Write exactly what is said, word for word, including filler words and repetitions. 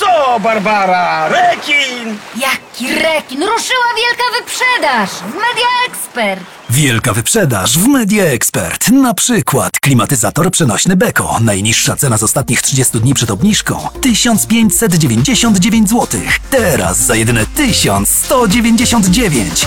co, Barbara? Rekin! Jaki rekin! Ruszyła wielka wyprzedaż w Media Expert! Wielka wyprzedaż w Media Expert. Na przykład klimatyzator przenośny Beko. Najniższa cena z ostatnich trzydziestu dni przed obniżką tysiąc pięćset dziewięćdziesiąt dziewięć złotych. Teraz za jedyne tysiąc sto dziewięćdziesiąt dziewięć.